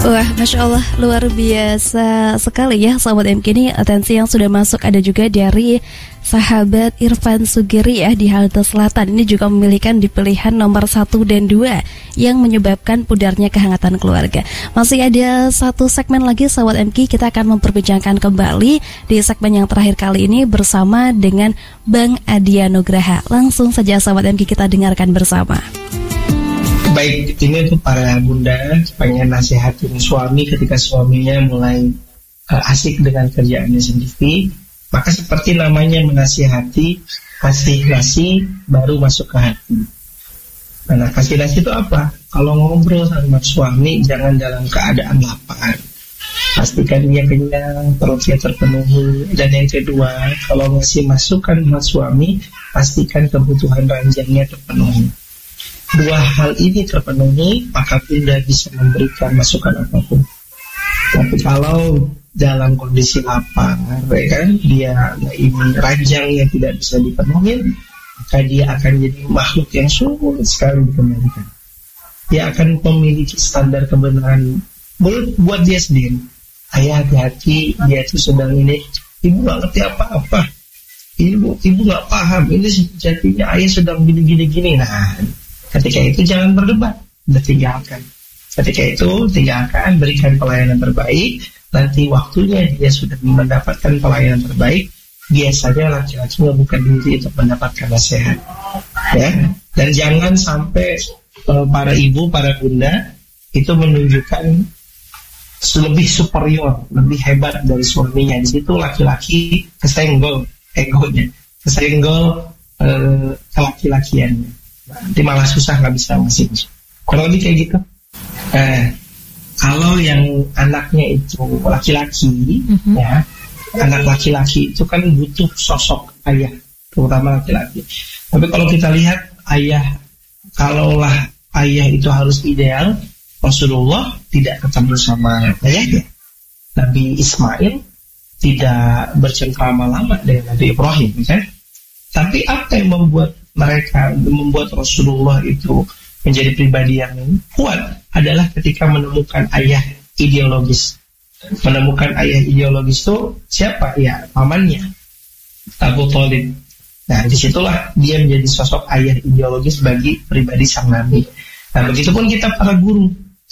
Wah, Masya Allah, luar biasa sekali ya sahabat MK. Ini atensi yang sudah masuk ada juga dari sahabat Irfan Sugiri ya di Halte Selatan. Ini juga memiliki di pilihan nomor 1 dan 2 yang menyebabkan pudarnya kehangatan keluarga. Masih ada satu segmen lagi sahabat MK, kita akan memperbincangkan kembali di segmen yang terakhir kali ini bersama dengan Bang Adi Anugraha. Langsung saja sahabat MK kita dengarkan bersama. Baik, ini untuk para bunda pengen nasihatin suami ketika suaminya mulai asik dengan kerjaannya sendiri. Maka seperti namanya menasihati, kasih nasi baru masuk ke hati. Nah, kasih nasi itu apa? Kalau ngobrol sama suami jangan dalam keadaan lapar, pastikan dia kenyang, perutnya terpenuhi. Dan yang kedua, kalau ngasih masukan buat suami, pastikan kebutuhan ranjangnya terpenuhi. Dua hal ini terpenuhi, maka bunda bisa memberikan masukan apapun. Tapi kalau dalam kondisi lapar, ya kan, dia ini ranjangnya tidak bisa dipenuhi, maka dia akan jadi makhluk yang sulit sekali dikembalikan. Dia akan memiliki standar kebenaran buat dia sendiri. Ayah hati-hati, dia itu sedang ini, ibu gak ngerti apa-apa, ibu gak paham, ini sejatinya ayah sedang gini-gini. Nah, ketika itu jangan berdebat, udah tinggalkan. Ketika itu tinggalkan, berikan pelayanan terbaik. Nanti waktunya dia sudah mendapatkan pelayanan terbaik, biasanya laki-laki membuka diri untuk mendapatkan nasihat. Ya, dan jangan sampai para ibu, para bunda itu menunjukkan lebih superior, lebih hebat dari suaminya. Di situ laki-laki kesenggol egonya, kesenggol kelaki-lakiannya. Nanti malah susah, nggak bisa ngasih. Kurang lebih kayak gitu. Kalau yang anaknya itu laki-laki, ya, anak laki-laki itu kan butuh sosok ayah, terutama laki-laki. Tapi kalau kita lihat ayah, kalaulah ayah itu harus ideal, Rasulullah tidak ketemu sama ayahnya. Nabi Ismail tidak bercengkrama lama dengan Nabi Ibrahim, kan? Tapi apa yang membuat Rasulullah itu menjadi pribadi yang kuat adalah ketika menemukan ayah ideologis. Menemukan ayah ideologis itu siapa? Ya, pamannya, Abu Thalib. Nah, disitulah dia menjadi sosok ayah ideologis bagi pribadi sang Nabi. Nah, begitupun kita para guru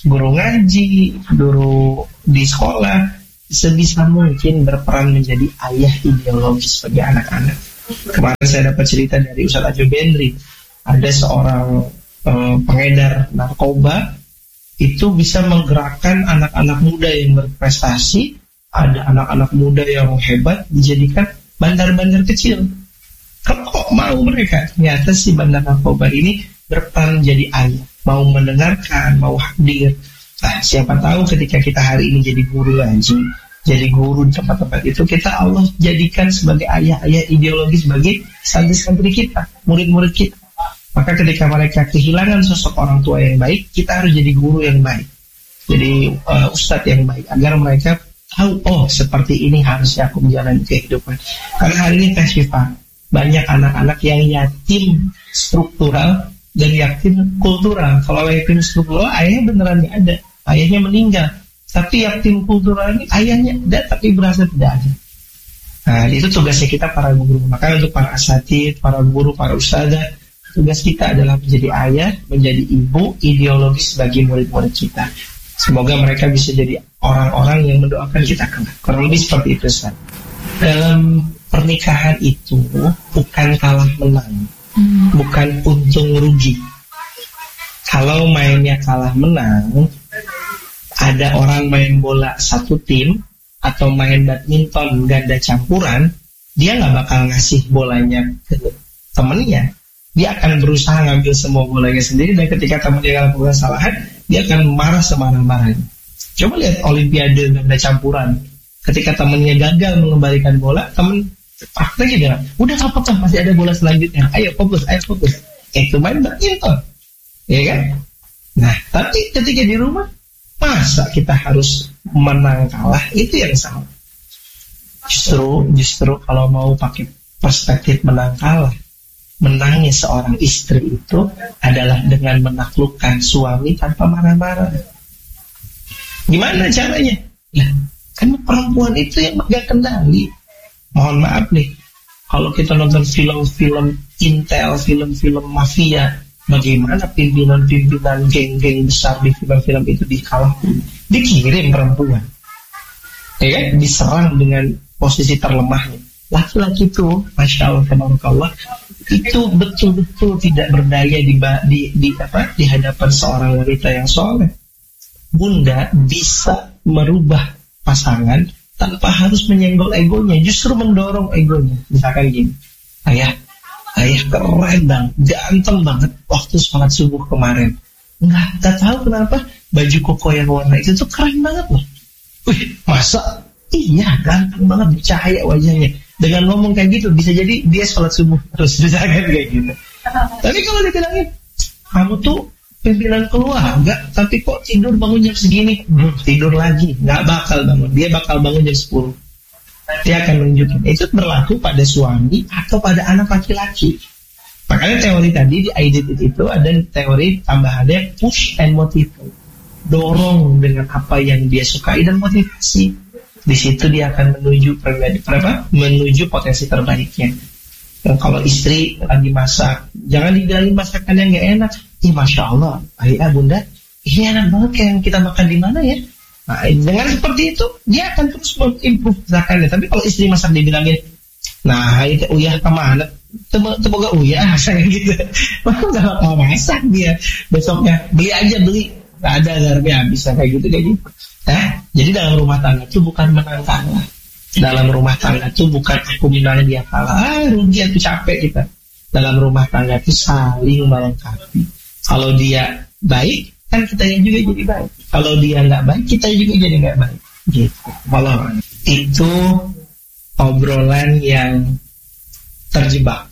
ngaji, guru di sekolah, sebisa mungkin berperan menjadi ayah ideologis bagi anak-anak. Kemarin saya dapat cerita dari Ustaz Ajo Bendri, ada seorang pengedar narkoba itu bisa menggerakkan anak-anak muda yang berprestasi, ada anak-anak muda yang hebat dijadikan bandar-bandar kecil. Kok mau mereka? Ternyata si bandar narkoba ini berperan jadi ayah, mau mendengarkan, mau hadir. Nah, siapa tahu ketika kita hari ini jadi guru ngaji, jadi guru di tempat-tempat itu, kita Allah jadikan sebagai ayah-ayah ideologis bagi santri-santri kita, murid-murid kita. Maka ketika mereka kehilangan sosok orang tua yang baik, kita harus jadi guru yang baik, jadi ustadz yang baik, agar mereka tahu, oh seperti ini harusnya aku menjalani kehidupan. Karena hari ini Teh Syifa, banyak anak-anak yang yatim struktural dan yatim kultural. Kalau yatim struktural, ayahnya beneran gak ada, ayahnya meninggal. Tapi yatim kultural ini ayahnya ada, tapi berasa tidak ada. Nah, itu tugasnya kita para guru. Maka untuk para asatidz, para guru, para ustadzah, tugas kita adalah menjadi ayah, menjadi ibu ideologis bagi murid-murid kita. Semoga mereka bisa jadi orang-orang yang mendoakan kita kelak. Kurang lebih seperti itu, Ustaz. Dalam pernikahan itu bukan kalah menang, bukan untung rugi. Kalau mainnya kalah menang, ada orang main bola satu tim atau main badminton ganda campuran, dia nggak bakal ngasih bolanya ke temennya. Dia akan berusaha ngambil semua bolanya sendiri, dan ketika temennya melakukan kesalahan, dia akan marah semarah-marahnya. Coba lihat Olimpiade ganda campuran, ketika temennya gagal mengembalikan bola, temen prakteknya dia, udah apa-apa, masih ada bola selanjutnya, ayo fokus. Itu main badminton, ya kan? Nah, tapi ketika di rumah, masa kita harus menang kalah? Itu yang salah. Justru kalau mau pakai perspektif menang kalah, menangnya seorang istri itu adalah dengan menaklukkan suami tanpa marah-marah. Gimana caranya? Nah, kan perempuan itu yang megang kendali. Mohon maaf nih, kalau kita nonton film-film intel, film-film mafia, bagaimana pimpinan-pimpinan geng-geng besar di film-film itu dikalahkan, dikirim perempuan, ya kan? Diserang dengan posisi terlemahnya. Laki-laki itu, masya Allah, tabarakallah, itu betul-betul tidak berdaya di hadapan seorang wanita yang soleh. Bunda bisa merubah pasangan tanpa harus menyenggol egonya, justru mendorong egonya. Misalkan gini, ayah keren bang, ganteng banget waktu sholat subuh kemarin. Nggak tahu kenapa baju koko yang warna itu tuh keren banget loh. Wih, masa? Iya, ganteng banget, bercahaya wajahnya. Dengan ngomong kayak gitu, bisa jadi dia sholat subuh terus, misalkan kayak gitu. Tapi kalau dibilangin, kamu tuh pimpinan keluarga, tapi kok tidur bangun jam segini? Tidur lagi, nggak bakal bangun. Dia bakal bangun jam 10. Dia akan menunjukkan. Itu berlaku pada suami atau pada anak laki-laki. Makanya teori tadi di identity itu ada teori tambahannya push and motivate. Dorong dengan apa yang dia sukai dan motivasi. Di situ dia akan menuju potensi terbaiknya. Dan kalau istri lagi masak, jangan dibilangin masakan yang gak enak. Masya Allah, ayah bunda, ini enak banget kayak yang kita makan di mana ya? Nah, dengan seperti itu dia akan terus mengimprove masakannya. Tapi kalau istri masak dibilangin, nah itu uyah kemana? Temoga uyah saya gitu. Maka nggak bakal masak dia. Besoknya beli. Nggak ada garamnya habis kayak gitu. Jadi dalam rumah tangga itu bukan menang kalah. Dalam rumah tangga itu bukan aku menang dia kalah. Rugi aku capek kita. Dalam rumah tangga itu saling melengkapi. Kalau dia baik, kan kita yang juga jadi baik. Kalau dia nggak baik, kita juga jadi nggak baik. Gitu. Kalau itu obrolan yang terjebak.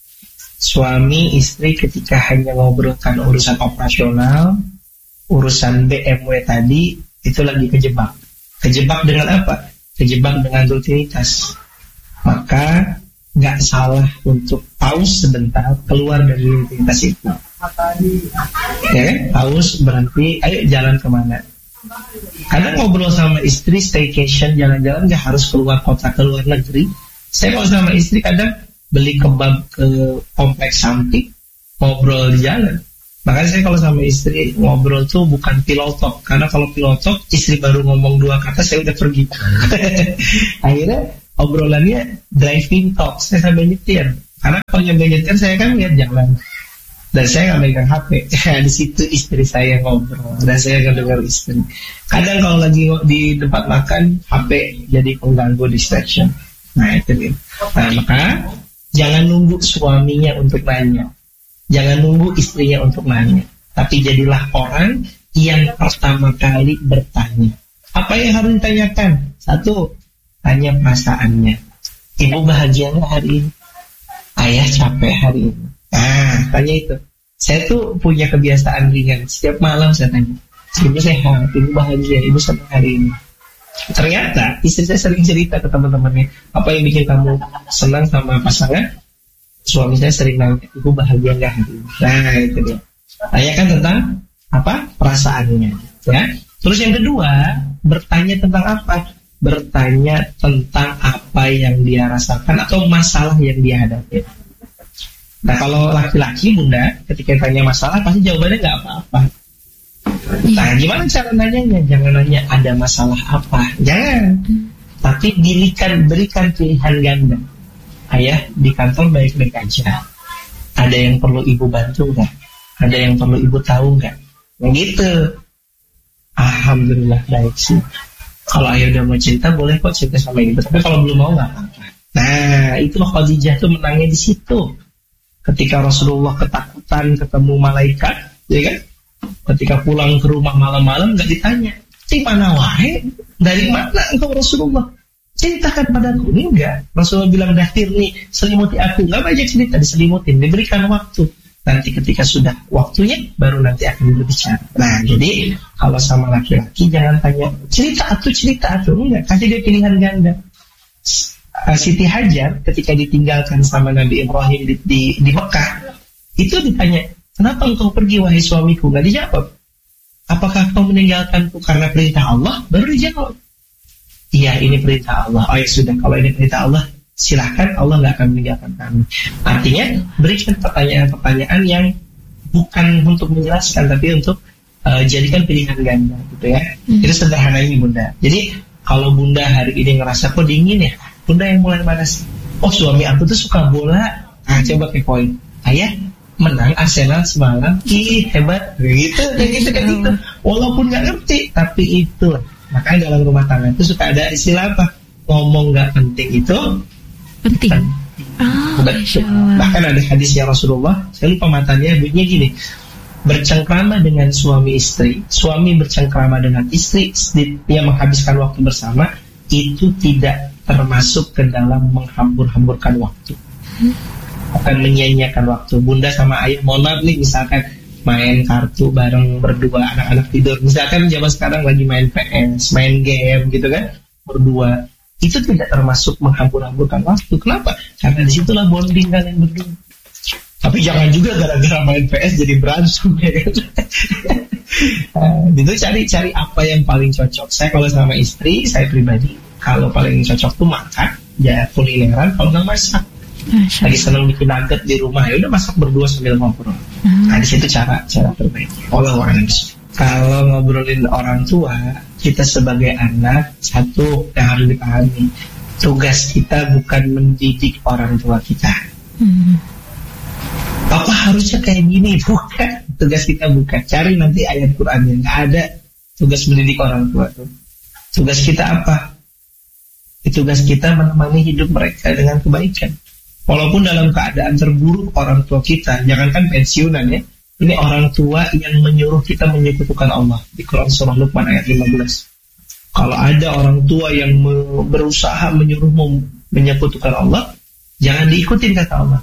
Suami istri ketika hanya ngobrolkan urusan operasional, urusan BMW tadi, itu lagi kejebak. Kejebak dengan apa? Kejebak dengan rutinitas. Maka nggak salah untuk pause sebentar, keluar dari rutinitas itu. Pause, berhenti, ayo jalan kemana. Kadang ngobrol sama istri, staycation, jalan-jalan, nggak harus keluar kota, keluar negeri. Saya kalau sama istri kadang beli kebab ke kompleks Sampik, ngobrol di jalan. Makanya saya kalau sama istri ngobrol tuh bukan pillow talk, karena kalau pillow talk istri baru ngomong 2 kata saya udah pergi. Akhirnya obrolannya driving talk, saya sambil nyetir. Karena kalau nyambil nyetir saya kan lihat jalan dan saya nggak megang HP. Di situ istri saya ngobrol dan saya nggak dengar istri. Kadang kalau lagi di tempat makan HP jadi pengganggu, distraction. Nah itu dia. Nah maka jangan nunggu suaminya untuk nanya. Jangan nunggu istrinya untuk nanya, tapi jadilah orang yang pertama kali bertanya. Apa yang harus ditanyakan? 1, tanya perasaannya. Ibu bahagia nggak hari ini? Ayah capek hari ini? Tanya itu. Saya tuh punya kebiasaan ringan. Setiap malam saya tanya, ibu sehat, ibu bahagia, ibu senang hari ini. Ternyata istri saya sering cerita ke teman-temannya, apa yang bikin kamu senang sama pasangan? Suami saya sering nanya, ibu bahagia nggak hari ini? Nah itu dia. Tanyakan tentang apa? Perasaannya. Ya. Terus yang kedua, bertanya tentang apa? Bertanya tentang apa yang dia rasakan atau masalah yang dia hadapi. Nah kalau laki-laki bunda, ketika tanya masalah pasti jawabannya nggak apa-apa. Nah gimana cara nanyanya? Jangan nanya ada masalah apa, jangan. Tapi berikan pilihan ganda. Ayah di kantor baik-baik aja. Ada yang perlu ibu bantu nggak? Ada yang perlu ibu tahu nggak? Begitu. Alhamdulillah baik sih. Kalau ayah udah mau cerita boleh kok cerita sama ibu. Tapi kalau belum mau nggak apa-apa. Nah itu Khadijah tuh menangnya di situ. Ketika Rasulullah ketakutan ketemu malaikat, ya kan? Ketika pulang ke rumah malam-malam nggak ditanya, di mana wae? Dari mana engkau Rasulullah? Ceritakan padaku. Enggak. Rasulullah bilang dahir nih, selimuti aku. Enggak banyak cerita, diselimutin, diberikan waktu. Nanti ketika sudah waktunya, baru nanti akan berbicara. Nah, jadi kalau sama laki-laki jangan tanya cerita atuh. Enggak, kasih dia pilihan ganda. Siti Hajar ketika ditinggalkan sama Nabi Ibrahim di Mekah, itu ditanya, kenapa engkau pergi wahai suamiku? Enggak dijawab. apakah kau meninggalkanku karena perintah Allah? Baru dijawab, iya ini perintah Allah. Oh ya sudah, kalau ini perintah Allah, silahkan, Allah nggak akan meninggalkan kami. Artinya berikan pertanyaan-pertanyaan yang bukan untuk menjelaskan, tapi untuk jadikan pilihan ganda gitu ya. Itu sederhananya Bunda. Jadi kalau Bunda hari ini ngerasa kok dingin ya, Bunda yang mulai mana sih? Oh suami aku tuh suka bola. Coba kepoin, ayah menang Arsenal semalam, ih hebat gitu. Walaupun nggak ngerti, tapi itu makanya dalam rumah tangga itu suka ada istilah apa, ngomong nggak penting itu penting. Bahkan ada hadisnya Rasulullah, saya lupa matanya, bunyinya gini, bercengkrama dengan suami istri, suami bercengkrama dengan istri yang menghabiskan waktu bersama, itu tidak termasuk ke dalam menghambur-hamburkan waktu, akan menyia-nyiakan waktu. Bunda sama ayah, mohon maaf nih, misalkan main kartu bareng berdua, anak-anak tidur, misalkan zaman sekarang lagi main PS, main game gitu kan, berdua, itu tidak termasuk menghambur-hamburkan waktu. Kenapa? Karena disitulah bonding kalian berdua. Tapi jangan juga gara-gara main PS jadi berantem ya kan. Itu cari apa yang paling cocok. Saya kalau sama istri, saya pribadi, kalau paling cocok tuh makan, ya kulineran, kalau nggak masak. Lagi senang bikin nugget di rumah, ya udah masak berdua sambil ngobrol. Nah di situ cara terbaik. Kalau ngobrolin orang tua, kita sebagai anak, satu yang harus dipahami, tugas kita bukan mendidik orang tua kita. Apa harusnya kayak gini? Bukan, tugas kita bukan. Cari nanti ayat Qurannya, nggak ada tugas mendidik orang tua tuh. Tugas kita apa? Tugas kita menemani hidup mereka dengan kebaikan. Walaupun dalam keadaan terburuk orang tua kita, jangankan pensiunan ya, ini orang tua yang menyuruh kita menyekutukan Allah. Di Quran surah Luqman ayat 15. Kalau ada orang tua yang berusaha menyuruhmu menyekutukan Allah, jangan diikutin kata Allah.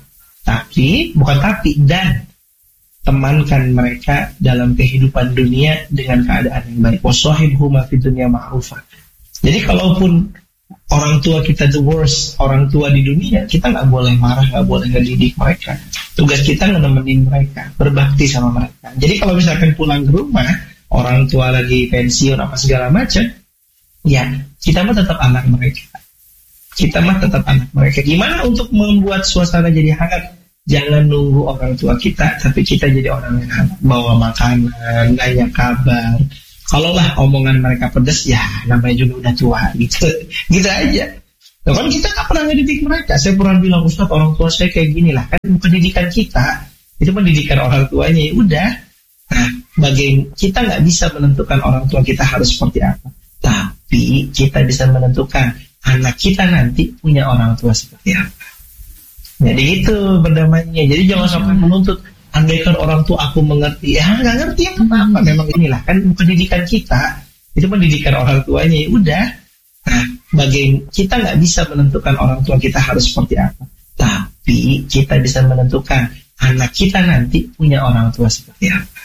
Dan temankan mereka dalam kehidupan dunia dengan keadaan yang baik. Wasahibhuma fid dunya ma'rufah. Jadi kalaupun orang tua kita the worst, orang tua di dunia, kita nggak boleh marah, nggak boleh ngedidik mereka. Tugas kita nemenin mereka, berbakti sama mereka. Jadi kalau misalkan pulang ke rumah, orang tua lagi pensiun apa segala macam, ya kita mah tetap anak mereka. Gimana untuk membuat suasana jadi hangat? Jangan nunggu orang tua kita, tapi kita jadi orang yang hangat. Bawa makanan, nanya kabar. Kalaulah omongan mereka pedas, ya namanya juga udah tua gitu aja. Nah, kan kita nggak pernah ngedidik mereka. Saya pernah bilang, Ustaz, orang tua saya kayak gini lah. Kan pendidikan kita itu pendidikan orang tuanya, ya udah. Nah, kita nggak bisa menentukan orang tua kita harus seperti apa, tapi kita bisa menentukan anak kita nanti punya orang tua seperti apa. Jadi itu berdamainya. Jadi jangan sampai menuntut, andaikan orang tua aku mengerti, ya nggak ngerti ya apa-apa. Memang inilah kan pendidikan kita, itu pendidikan orang tuanya, ya udah. Nah, kita nggak bisa menentukan orang tua kita harus seperti apa, tapi kita bisa menentukan anak kita nanti punya orang tua seperti apa.